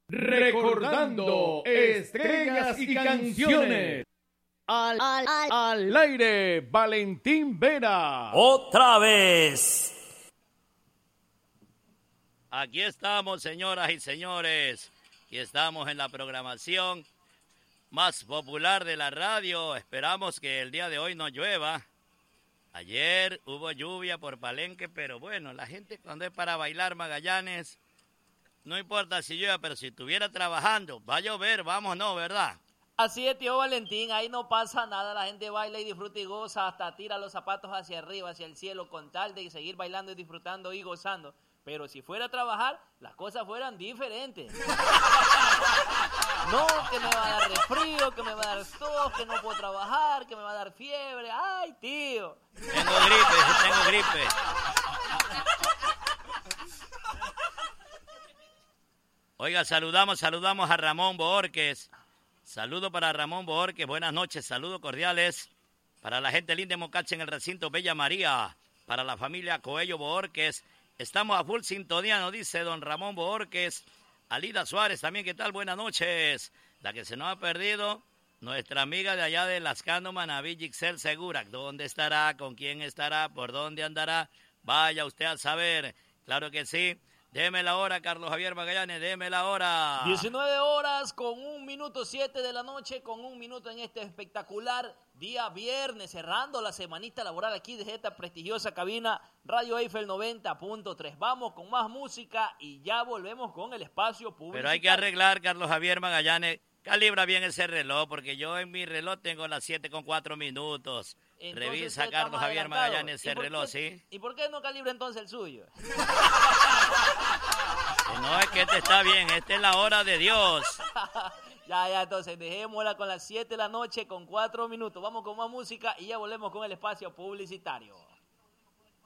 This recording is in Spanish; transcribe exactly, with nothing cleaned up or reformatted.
Recordando estrellas y canciones. Al, al, al, al aire, Valentín Vera. Otra vez. Aquí estamos, señoras y señores. Aquí estamos en la programación más popular de la radio. Esperamos que el día de hoy no llueva. Ayer hubo lluvia por Palenque, pero bueno, la gente cuando es para bailar Magallanes, no importa si llueva, pero si estuviera trabajando, va a llover, vamos, no, ¿verdad? Así es, tío Valentín, ahí no pasa nada, la gente baila y disfruta y goza, hasta tira los zapatos hacia arriba, hacia el cielo, con tal de seguir bailando y disfrutando y gozando. Pero si fuera a trabajar, las cosas fueran diferentes. No, que me va a dar resfrío, que me va a dar tos, que no puedo trabajar, que me va a dar fiebre. ¡Ay, tío! Tengo gripe, tengo gripe. Oiga, saludamos, saludamos a Ramón Boorques. Saludo para Ramón Boorques, buenas noches, saludos cordiales. Para la gente linda de Mocache en el recinto Bella María. Para la familia Coello Boorques. Estamos a full sintonía, nos dice don Ramón Boorques. Alida Suárez también, ¿qué tal? Buenas noches. La que se nos ha perdido, nuestra amiga de allá de Lascano, Manaví, Gixel Segura. ¿Dónde estará? ¿Con quién estará? ¿Por dónde andará? Vaya usted a saber. Claro que sí. Deme la hora, Carlos Javier Magallanes, deme la hora. diecinueve horas con un minuto siete de la noche, con un minuto en este espectacular día viernes, cerrando la semanita laboral aquí desde esta prestigiosa cabina Radio Eiffel noventa punto tres. Vamos con más música y ya volvemos con el espacio público. Pero hay que arreglar, Carlos Javier Magallanes, calibra bien ese reloj, porque yo en mi reloj tengo las siete con cuatro minutos. Entonces, revisa, Carlos Javier adelantado. Magallanes, ese reloj, qué, ¿sí? ¿Y por qué no calibra entonces el suyo? No, es que este está bien, esta es la hora de Dios. Ya, ya, entonces dejémosla con las siete de la noche con cuatro minutos. Vamos con más música y ya volvemos con el espacio publicitario.